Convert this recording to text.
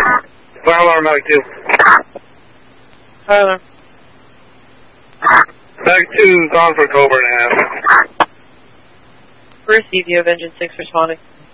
Fire alarm, Mag 2. Fire alarm. Mag 2 gone for Cobra and a half. Receive, you have engine 6 responding.